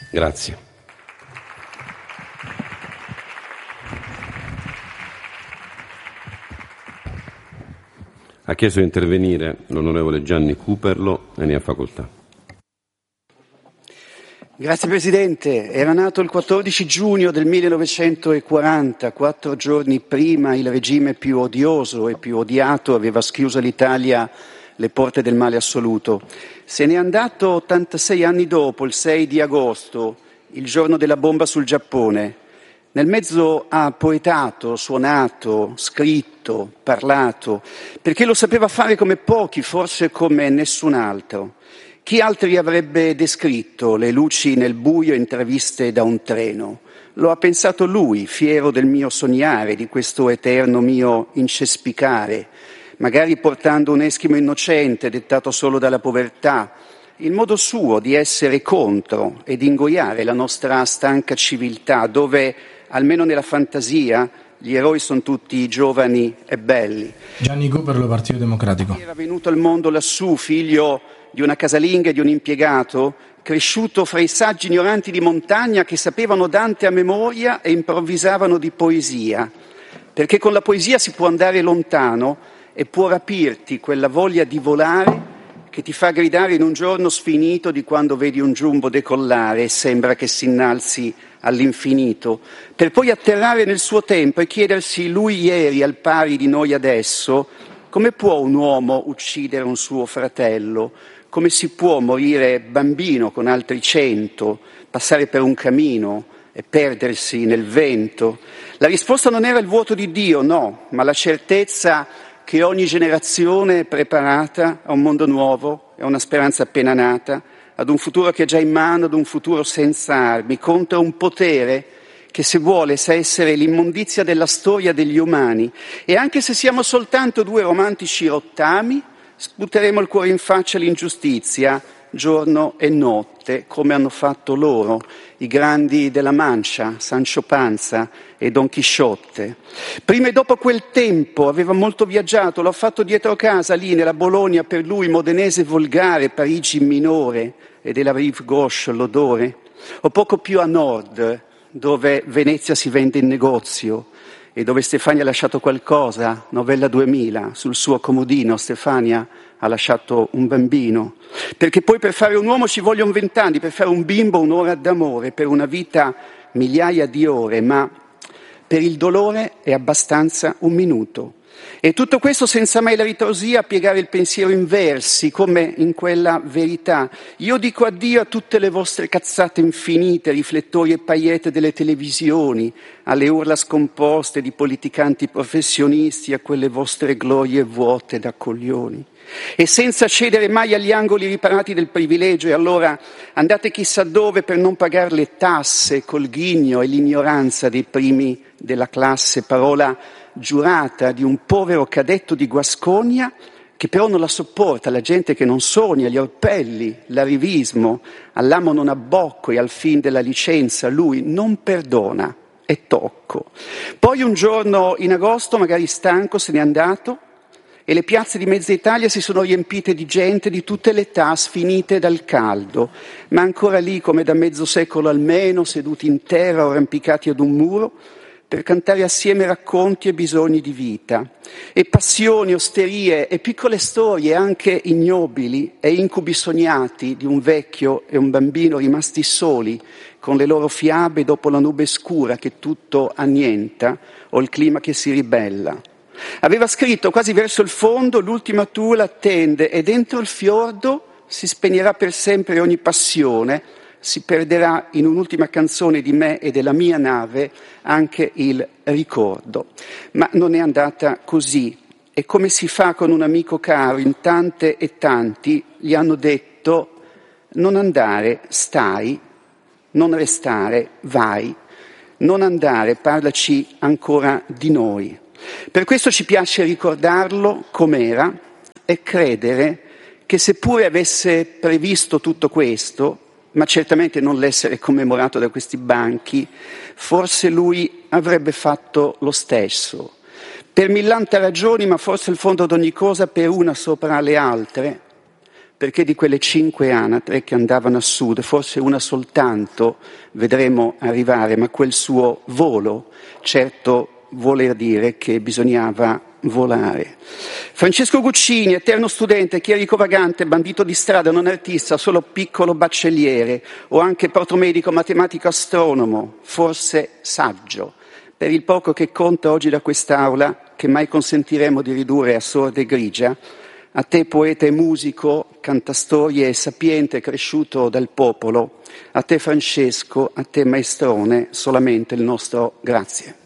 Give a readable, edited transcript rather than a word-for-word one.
Grazie. Ha chiesto di intervenire l'onorevole Gianni Cuperlo e ne ha facoltà. Grazie Presidente. Era nato il 14 giugno del 1940, 4 giorni prima il regime più odioso e più odiato aveva schiuso all'Italia le porte del male assoluto. Se n'è andato 86 anni dopo, il 6 di agosto, il giorno della bomba sul Giappone. Nel mezzo ha poetato, suonato, scritto, parlato, perché lo sapeva fare come pochi, forse come nessun altro. Chi altri avrebbe descritto le luci nel buio intraviste da un treno? Lo ha pensato lui, fiero del mio sognare, di questo eterno mio incespicare, magari portando un eschimo innocente dettato solo dalla povertà, il modo suo di essere contro e di ingoiare la nostra stanca civiltà, dove, almeno nella fantasia, gli eroi sono tutti giovani e belli. Gianni Cuperlo, Partito Democratico. Era venuto al mondo lassù, figlio di una casalinga e di un impiegato, cresciuto fra i saggi ignoranti di montagna che sapevano Dante a memoria e improvvisavano di poesia, perché con la poesia si può andare lontano e può rapirti quella voglia di volare che ti fa gridare in un giorno sfinito di quando vedi un giumbo decollare e sembra che si innalzi all'infinito, per poi atterrare nel suo tempo e chiedersi, lui ieri al pari di noi adesso, come può un uomo uccidere un suo fratello? Come si può morire bambino con altri 100, passare per un camino e perdersi nel vento? La risposta non era il vuoto di Dio, no, ma la certezza che ogni generazione è preparata a un mondo nuovo, a una speranza appena nata, ad un futuro che è già in mano, ad un futuro senza armi, contro un potere che se vuole sa essere l'immondizia della storia degli umani. E anche se siamo soltanto due romantici rottami, sputeremo il cuore in faccia all'ingiustizia, giorno e notte, come hanno fatto loro, i grandi della Mancia, Sancho Panza e Don Chisciotte. Prima e dopo quel tempo aveva molto viaggiato, l'ho fatto dietro casa, lì nella Bologna, per lui modenese volgare, Parigi minore e della Rive Gauche l'odore, o poco più a nord, dove Venezia si vende in negozio, e dove Stefania ha lasciato qualcosa, Novella 2000, sul suo comodino Stefania ha lasciato un bambino, perché poi per fare un uomo ci vogliono 20 anni, per fare un bimbo 1 ora d'amore, per una vita migliaia di ore, ma per il dolore è abbastanza 1 minuto. E tutto questo senza mai la ritrosia a piegare il pensiero in versi, come in quella verità. Io dico addio a tutte le vostre cazzate infinite, riflettori e paillette delle televisioni, alle urla scomposte di politicanti professionisti, a quelle vostre glorie vuote da coglioni. E senza cedere mai agli angoli riparati del privilegio, e allora andate chissà dove per non pagare le tasse col ghigno e l'ignoranza dei primi della classe, parola giurata di un povero cadetto di Guascogna che però non la sopporta, la gente che non sogna, gli orpelli, l'arivismo, all'amo non abbocco e al fin della licenza lui non perdona e tocco. Poi un giorno in agosto, magari stanco, se n'è andato e le piazze di mezza Italia si sono riempite di gente di tutte le età, sfinite dal caldo, ma ancora lì come da mezzo secolo almeno, seduti in terra o arrampicati ad un muro, per cantare assieme racconti e bisogni di vita, e passioni, osterie e piccole storie anche ignobili e incubi sognati di un vecchio e un bambino rimasti soli con le loro fiabe dopo la nube scura che tutto annienta o il clima che si ribella. Aveva scritto quasi verso il fondo: l'ultima tula attende e dentro il fiordo si spegnerà per sempre ogni passione, si perderà in un'ultima canzone di me e della mia nave anche il ricordo. Ma non è andata così. E come si fa con un amico caro, in tante e tanti gli hanno detto: non andare, stai, non restare, vai, non andare, parlaci ancora di noi. Per questo ci piace ricordarlo com'era e credere che seppure avesse previsto tutto questo, ma certamente non l'essere commemorato da questi banchi, forse lui avrebbe fatto lo stesso. Per millanta ragioni, ma forse il fondo d'ogni cosa per una sopra le altre, perché di quelle 5 anatre che andavano a sud, forse una soltanto vedremo arrivare, ma quel suo volo certo vuole dire che bisognava volare. Francesco Guccini, eterno studente, chierico vagante, bandito di strada, non artista, solo piccolo baccelliere, o anche protomedico, matematico, astronomo, forse saggio, per il poco che conta oggi da quest'aula, che mai consentiremo di ridurre a sorda e grigia. A te poeta e musico, cantastorie e sapiente cresciuto dal popolo, a te Francesco, a te maestrone, solamente il nostro grazie.